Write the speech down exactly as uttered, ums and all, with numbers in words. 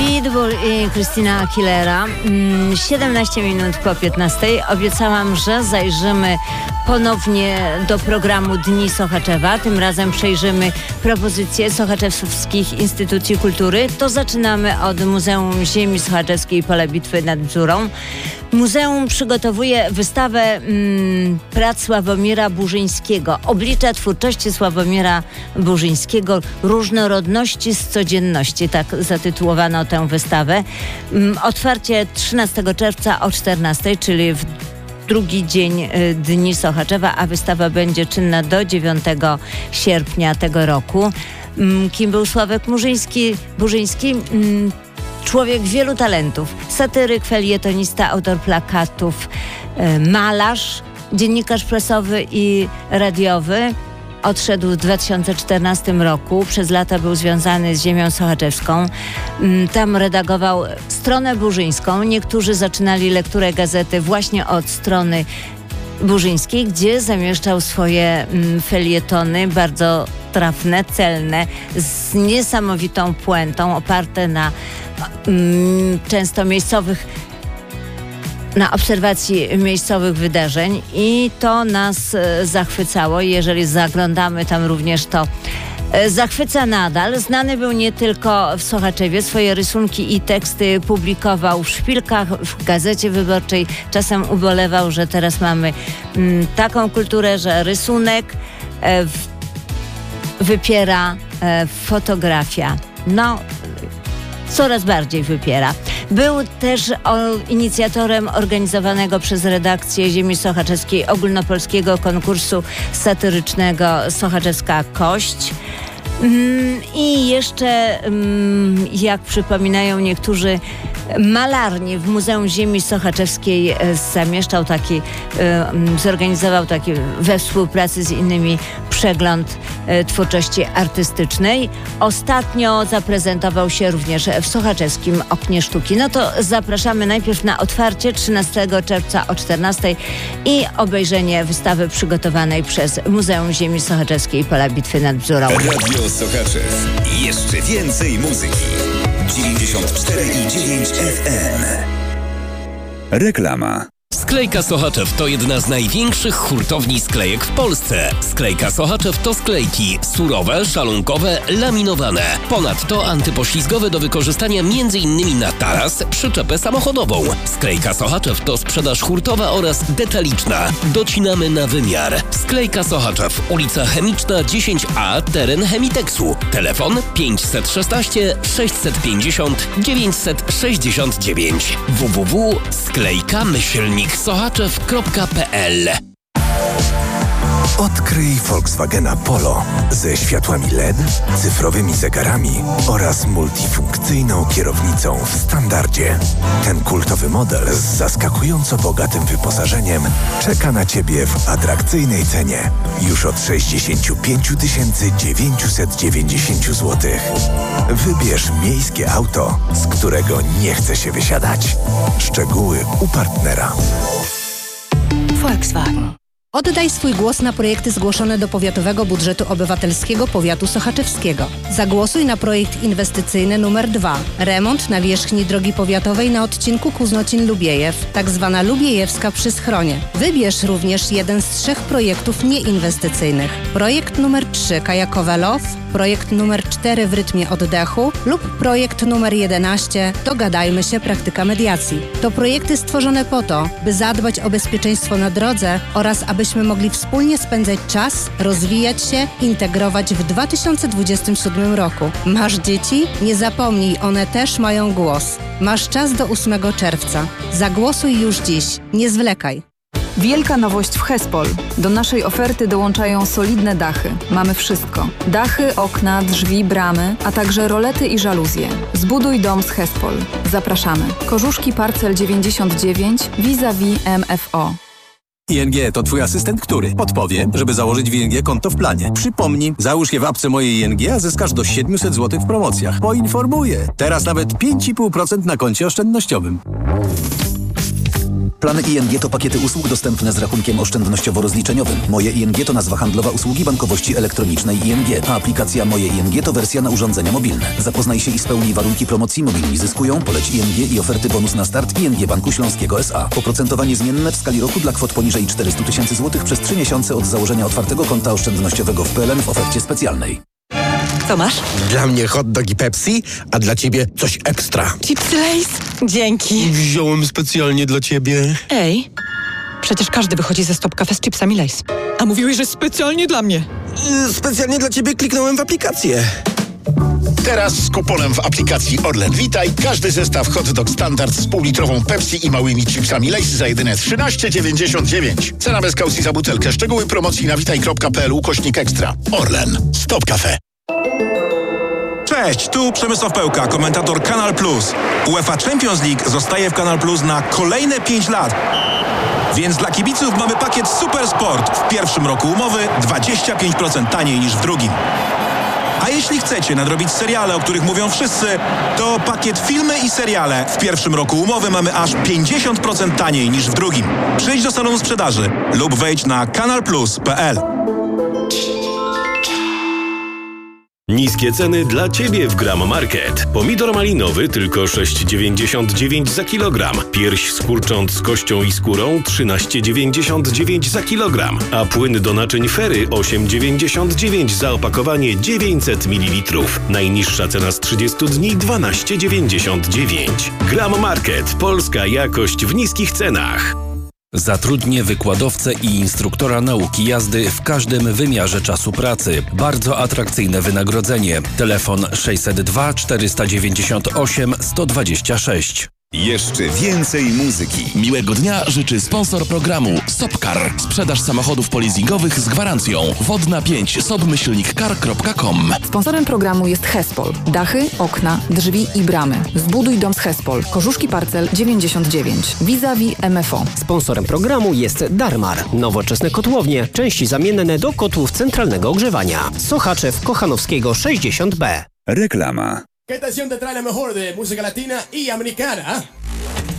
Pitbull i Christina Aguilera. siedemnaście minut po piętnastej. Obiecałam, że zajrzymy ponownie do programu Dni Sochaczewa. Tym razem przejrzymy propozycje sochaczewskich instytucji kultury. To zaczynamy od Muzeum Ziemi Sochaczewskiej i Pola Bitwy nad Bzurą. Muzeum przygotowuje wystawę mm, prac Sławomira Burzyńskiego. Oblicza twórczości Sławomira Burzyńskiego, różnorodności z codzienności. Tak zatytułowano tę wystawę. Mm, otwarcie trzynastego czerwca o czternastej, czyli w drugi dzień y, Dni Sochaczewa, a wystawa będzie czynna do dziewiątego sierpnia tego roku. Mm, kim był Sławek Burzyński? Burzyński mm, Człowiek wielu talentów. Satyryk, felietonista, autor plakatów, e, malarz, dziennikarz prasowy i radiowy. Odszedł w dwa tysiące czternastym roku. Przez lata był związany z ziemią sochaczewską. Tam redagował Stronę Burzyńską. Niektórzy zaczynali lekturę gazety właśnie od Strony Burzyńskiej, gdzie zamieszczał swoje mm, felietony bardzo trafne, celne, z niesamowitą puentą, oparte na mm, często miejscowych, na obserwacji miejscowych wydarzeń i to nas e, zachwycało. Jeżeli zaglądamy tam również, to e, zachwyca nadal. Znany był nie tylko w Sochaczewie. Swoje rysunki i teksty publikował w szpilkach, w Gazecie Wyborczej. Czasem ubolewał, że teraz mamy mm, taką kulturę, że rysunek e, w, wypiera e, fotografia. No, coraz bardziej wypiera. Był też o, inicjatorem organizowanego przez redakcję Ziemi Sochaczewskiej ogólnopolskiego konkursu satyrycznego Sochaczewska Kość. Mm, I jeszcze, mm, jak przypominają niektórzy, malarnie w Muzeum Ziemi Sochaczewskiej e, zamieszczał taki, e, zorganizował taki we współpracy z innymi przegląd e, twórczości artystycznej. Ostatnio zaprezentował się również w Sochaczewskim Oknie Sztuki. No to zapraszamy najpierw na otwarcie trzynastego czerwca o czternastej i obejrzenie wystawy przygotowanej przez Muzeum Ziemi Sochaczewskiej i Pola Bitwy nad Bzurą. Radio Sochaczew. Jeszcze więcej muzyki. dziewięćdziesiąt cztery i dziewięć F M. Reklama. Sklejka Sochaczew to jedna z największych hurtowni sklejek w Polsce. Sklejka Sochaczew to sklejki surowe, szalunkowe, laminowane. Ponadto antypoślizgowe do wykorzystania m.in. na taras, przyczepę samochodową. Sklejka Sochaczew to sprzedaż hurtowa oraz detaliczna. Docinamy na wymiar. Sklejka Sochaczew, ulica Chemiczna dziesięć A, teren Chemiteksu. Telefon pięć jeden sześć sześć pięć zero dziewięć sześć dziewięć. w w w kropka sklejka myślnik sochaczew kropka p l. Odkryj Volkswagena Polo ze światłami L E D, cyfrowymi zegarami oraz multifunkcyjną kierownicą w standardzie. Ten kultowy model z zaskakująco bogatym wyposażeniem czeka na Ciebie w atrakcyjnej cenie już od sześćdziesiąt pięć tysięcy dziewięćset dziewięćdziesiąt złotych. Wybierz miejskie auto, z którego nie chce się wysiadać. Szczegóły u partnera. Volkswagen. Oddaj swój głos na projekty zgłoszone do Powiatowego Budżetu Obywatelskiego Powiatu Sochaczewskiego. Zagłosuj na projekt inwestycyjny numer dwa. Remont nawierzchni drogi powiatowej na odcinku Kuznocin-Lubiejew, tak zwana Lubiejewska przy Schronie. Wybierz również jeden z trzech projektów nieinwestycyjnych. Projekt numer trzy Kajakowe Love, projekt numer cztery W rytmie oddechu lub projekt numer jedenaście Dogadajmy się, praktyka mediacji. To projekty stworzone po to, by zadbać o bezpieczeństwo na drodze oraz abyśmy mogli wspólnie spędzać czas, rozwijać się, integrować w dwa tysiące dwudziestym siódmym roku. Masz dzieci? Nie zapomnij, one też mają głos. Masz czas do ósmego czerwca. Zagłosuj już dziś. Nie zwlekaj. Wielka nowość w Hespol. Do naszej oferty dołączają solidne dachy. Mamy wszystko. Dachy, okna, drzwi, bramy, a także rolety i żaluzje. Zbuduj dom z Hespol. Zapraszamy. Korzuszki Parcel dziewięćdziesiąt dziewięć vis-a-vis M F O. I N G to twój asystent, który podpowie, żeby założyć w I N G konto w planie. Przypomnij, załóż je w apce mojej I N G, a zyskasz do siedemset złotych w promocjach. Poinformuję. Teraz nawet pięć i pół procent na koncie oszczędnościowym. Plany I N G to pakiety usług dostępne z rachunkiem oszczędnościowo-rozliczeniowym. Moje I N G to nazwa handlowa usługi bankowości elektronicznej I N G, a aplikacja Moje I N G to wersja na urządzenia mobilne. Zapoznaj się i spełnij warunki promocji. Mobilni zyskują, poleć I N G i oferty bonus na start I N G Banku Śląskiego S A. Oprocentowanie zmienne w skali roku dla kwot poniżej czterysta tysięcy złotych przez trzy miesiące od założenia otwartego konta oszczędnościowego w P L N w ofercie specjalnej. Co masz? Dla mnie hot dog i Pepsi, a dla ciebie coś ekstra. Chipsy Lay's? Dzięki. Wziąłem specjalnie dla ciebie. Ej, przecież każdy wychodzi ze Stop Cafe z chipsami Lay's. A mówiłeś, że specjalnie dla mnie. Yy, specjalnie dla ciebie kliknąłem w aplikację. Teraz z kuponem w aplikacji Orlen Witaj każdy zestaw hot dog standard z półlitrową Pepsi i małymi chipsami Lay's za jedyne trzynaście dziewięćdziesiąt dziewięć. Cena bez kaucji za butelkę. Szczegóły promocji na witaj kropka p l ukośnik ekstra. Orlen. Stop Cafe. Cześć, tu Przemysław Pełka, komentator Kanal Plus. UEFA Champions League zostaje w Kanal Plus na kolejne pięć lat. Więc dla kibiców mamy pakiet Super Sport. W pierwszym roku umowy dwadzieścia pięć procent taniej niż w drugim. A jeśli chcecie nadrobić seriale, o których mówią wszyscy, to pakiet filmy i seriale. W pierwszym roku umowy mamy aż pięćdziesiąt procent taniej niż w drugim. Przyjdź do salonu sprzedaży lub wejdź na kanal plus kropka p l. Niskie ceny dla Ciebie w Gram Market. Pomidor malinowy tylko sześć dziewięćdziesiąt dziewięć za kilogram. Pierś z kurcząt z kością i skórą trzynaście dziewięćdziesiąt dziewięć za kilogram. A płyn do naczyń Fery osiem dziewięćdziesiąt dziewięć za opakowanie dziewięćset mililitrów. Najniższa cena z trzydziestu dni dwanaście dziewięćdziesiąt dziewięć. Gram Market. Polska jakość w niskich cenach. Zatrudnię wykładowcę i instruktora nauki jazdy w każdym wymiarze czasu pracy. Bardzo atrakcyjne wynagrodzenie. Telefon sześćset dwa czterysta dziewięćdziesiąt osiem sto dwadzieścia sześć. Jeszcze więcej muzyki. Miłego dnia życzy sponsor programu Sopcar. Sprzedaż samochodów polizingowych z gwarancją. Wodna pięć sobmyślnik car kropka com. Sponsorem programu jest Hespol. Dachy, okna, drzwi i bramy. Zbuduj dom z Hespol. Korzuszki Parcel dziewięćdziesiąt dziewięć. Vis-a-vis M F O. Sponsorem programu jest Darmar. Nowoczesne kotłownie. Części zamienne do kotłów centralnego ogrzewania. Sochaczew Kochanowskiego sześćdziesiąt B. Reklama. ¿Qué estación te trae la mejor de música latina y americana?